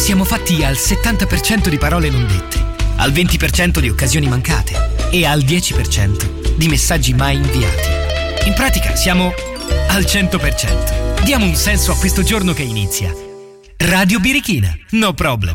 Siamo fatti al 70% di parole non dette, al 20% di occasioni mancate e al 10% di messaggi mai inviati. In pratica siamo al 100%. Diamo un senso a questo giorno che inizia. Radio Birichina, no problem.